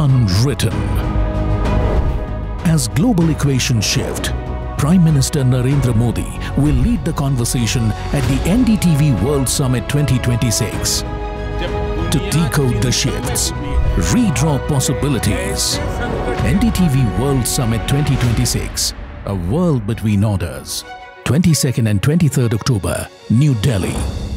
Unwritten. As global equations shift, Prime Minister Narendra Modi will lead the conversation at the NDTV World Summit 2026 to decode the shifts, redraw possibilities. NDTV World Summit 2026, a world between orders. 22nd and 23rd October, New Delhi.